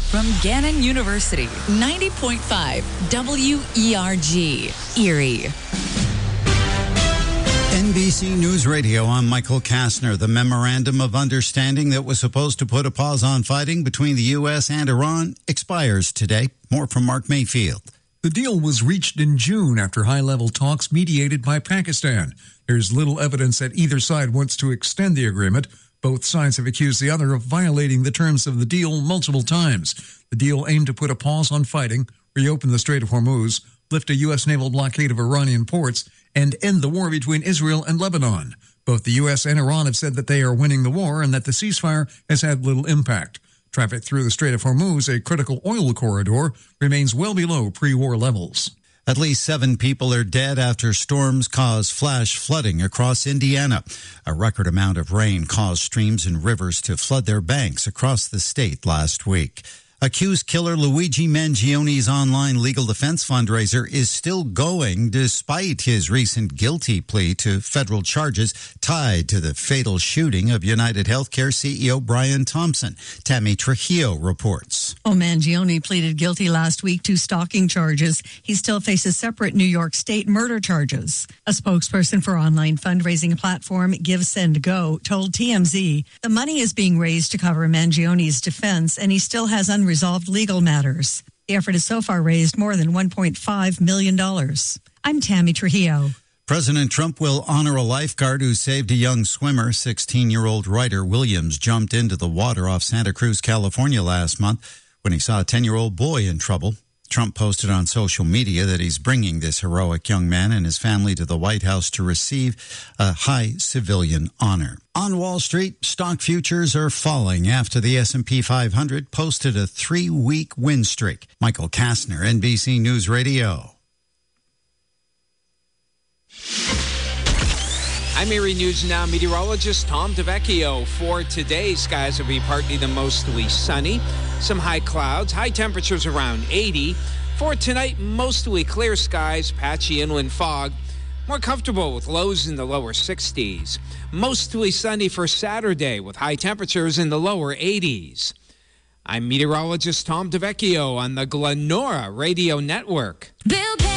from Gannon University, 90.5 WERG, Erie. NBC News Radio, I'm Michael Kastner. The memorandum of understanding that was supposed to put a pause on fighting between the U.S. and Iran expires today. More from Mark Mayfield. The deal was reached in June after high-level talks mediated by Pakistan. There's little evidence that either side wants to extend the agreement. Both sides have accused the other of violating the terms of the deal multiple times. The deal aimed to put a pause on fighting, reopen the Strait of Hormuz, lift a U.S. naval blockade of Iranian ports, and end the war between Israel and Lebanon. Both the U.S. and Iran have said that they are winning the war and that the ceasefire has had little impact. Traffic through the Strait of Hormuz, a critical oil corridor, remains well below pre-war levels. At least 7 people are dead after storms caused flash flooding across Indiana. A record amount of rain caused streams and rivers to flood their banks across the state last week. Accused killer Luigi Mangioni's online legal defense fundraiser is still going despite his recent guilty plea to federal charges tied to the fatal shooting of United Healthcare CEO Brian Thompson. Tammy Trujillo reports. Mangioni pleaded guilty last week to stalking charges. He still faces separate New York State murder charges. A spokesperson for online fundraising platform Give, Send, Go told TMZ the money is being raised to cover Mangioni's defense, and he still has unresolved legal matters. The effort has so far raised more than $1.5 million. I'm Tammy Trujillo. President Trump will honor a lifeguard who saved a young swimmer. 16-year-old Ryder Williams jumped into the water off Santa Cruz, California last month when he saw a 10-year-old boy in trouble. Trump posted on social media that he's bringing this heroic young man and his family to the White House to receive a high civilian honor. On Wall Street, stock futures are falling after the S&P 500 posted a 3-week win streak. Michael Kastner, NBC News Radio. I'm Erie News Now meteorologist Tom DeVecchio. For today, skies will be partly to mostly sunny. Some high clouds, high temperatures around 80. For tonight, mostly clear skies, patchy inland fog. More comfortable with lows in the lower 60s. Mostly sunny for Saturday with high temperatures in the lower 80s. I'm meteorologist Tom DeVecchio on the Glenora Radio Network. Bill